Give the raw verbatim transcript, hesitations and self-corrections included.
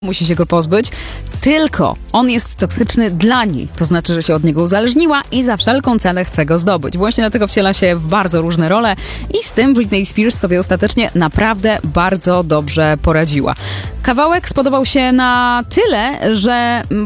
musi się go pozbyć, tylko on jest toksyczny dla niej. To znaczy, że się od niego uzależniła i za wszelką cenę chce go zdobyć. Właśnie dlatego wciela się w bardzo różne role i z tym Britney Spears sobie ostatecznie naprawdę bardzo dobrze poradziła. Kawałek spodobał się na tyle, że